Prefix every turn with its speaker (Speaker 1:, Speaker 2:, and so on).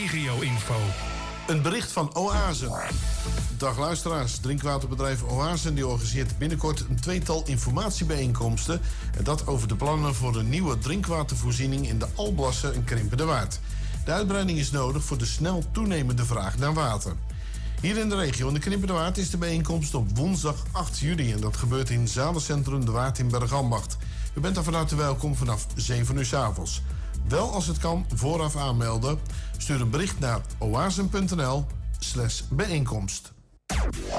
Speaker 1: regio-info.
Speaker 2: Een bericht van Oasen. Dag luisteraars, drinkwaterbedrijf Oasen die organiseert binnenkort een tweetal informatiebijeenkomsten. En dat over de plannen voor een nieuwe drinkwatervoorziening in de Alblassen en Krimpen-de-Waard. De uitbreiding is nodig voor de snel toenemende vraag naar water. Hier in de regio in de Krimpen-de-Waard is de bijeenkomst op woensdag 8 juli. En dat gebeurt in Zalencentrum De Waard in Bergambacht. U bent daar van harte welkom vanaf 7 uur 's avonds. Wel als het kan vooraf aanmelden. Stuur een bericht naar oasen.nl/bijeenkomst.